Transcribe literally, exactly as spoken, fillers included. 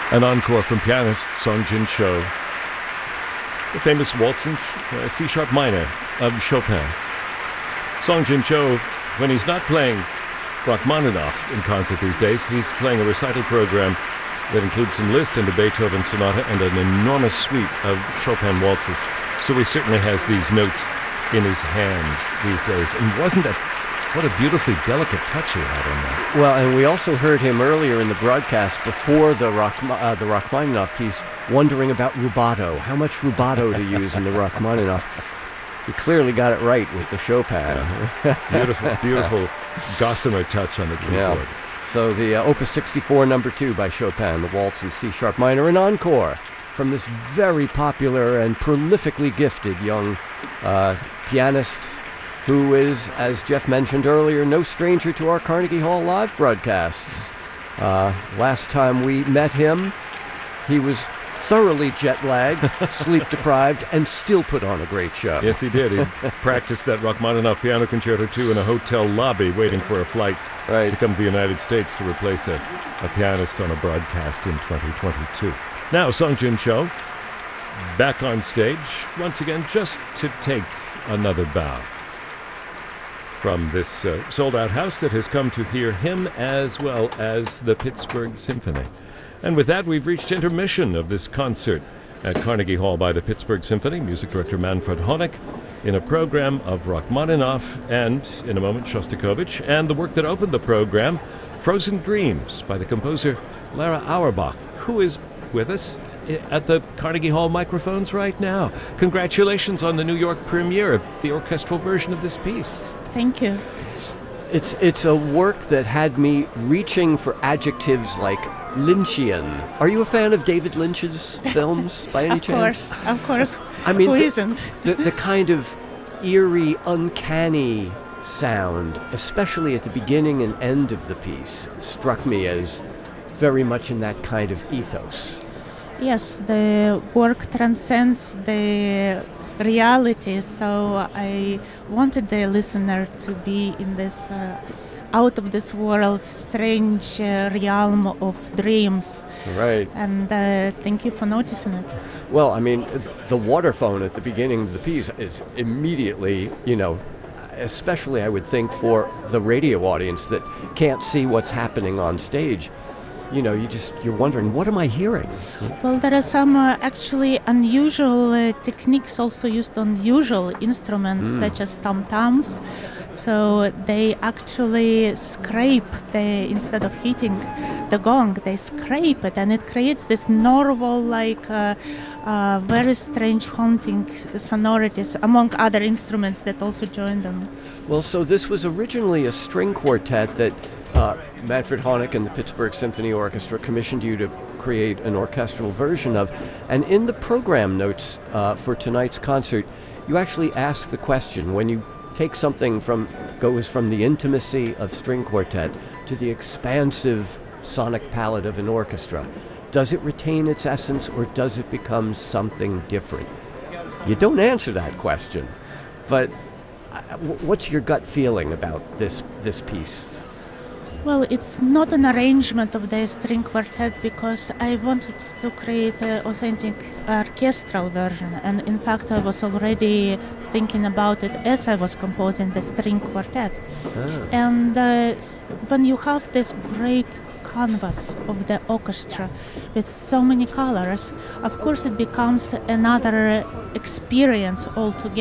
An encore from pianist Song Jin Cho, the famous waltz in uh, C-sharp minor of Chopin. Song Jin Cho, when he's not playing Rachmaninoff in concert these days, he's playing a recital program that includes some Liszt and the Beethoven Sonata and an enormous suite of Chopin waltzes. So he certainly has these notes in his hands these days. And wasn't that, what a beautifully delicate touch he had on that. Well, and we also heard him earlier in the broadcast before the Rach, uh, the Rachmaninoff piece, wondering about rubato, how much rubato to use in the Rachmaninoff. He clearly got it right with the Chopin. Yeah. Beautiful, beautiful gossamer touch on the keyboard. Yeah. So the uh, Opus sixty-four, number two by Chopin, the waltz in C-sharp minor, an encore from this very popular and prolifically gifted young uh, pianist who is, as Jeff mentioned earlier, no stranger to our Carnegie Hall live broadcasts. Uh, last time we met him, he was thoroughly jet-lagged, sleep-deprived, and still put on a great show. Yes, he did. He practiced that Rachmaninoff Piano Concerto two in a hotel lobby waiting for a flight right. to come to the United States to replace a, a pianist on a broadcast in twenty twenty-two. Now, Song Jin Cho, back on stage, once again, just to take another bow from this uh, sold-out house that has come to hear him as well as the Pittsburgh Symphony. And with that, we've reached intermission of this concert at Carnegie Hall by the Pittsburgh Symphony, music director Manfred Honeck, in a program of Rachmaninoff and, in a moment, Shostakovich, and the work that opened the program, Frozen Dreams, by the composer Lara Auerbach, who is with us at the Carnegie Hall microphones right now. Congratulations on the New York premiere of the orchestral version of this piece. Thank you. It's, it's a work that had me reaching for adjectives like Lynchian. Are you a fan of David Lynch's films by any of chance? Of course, of course. I mean, Who the, isn't? the, the kind of eerie, uncanny sound, especially at the beginning and end of the piece, struck me as very much in that kind of ethos. Yes, the work transcends the reality, so I wanted the listener to be in this uh, out of this world, strange uh, realm of dreams. Right. And uh, thank you for noticing it. Well, I mean, the waterphone at the beginning of the piece is immediately, you know, especially I would think for the radio audience that can't see what's happening on stage. You know, you just, you're wondering, what am I hearing? Well, there are some uh, actually unusual uh, techniques also used on usual instruments, mm. such as tom-toms. So they actually scrape, the, instead of hitting the gong, they scrape it, and it creates this Norval-like, uh, uh, very strange haunting sonorities, among other instruments that also join them. Well, so this was originally a string quartet that Uh, Manfred Honeck and the Pittsburgh Symphony Orchestra commissioned you to create an orchestral version of. And in the program notes uh, for tonight's concert, you actually ask the question, when you take something from, goes from the intimacy of string quartet to the expansive sonic palette of an orchestra, does it retain its essence or does it become something different? You don't answer that question, but uh, what's your gut feeling about this, this piece? Well, it's not an arrangement of the string quartet because I wanted to create an authentic orchestral version, and in fact I was already thinking about it as I was composing the string quartet. Ah. And uh, when you have this great canvas of the orchestra with so many colors, of course it becomes another experience altogether.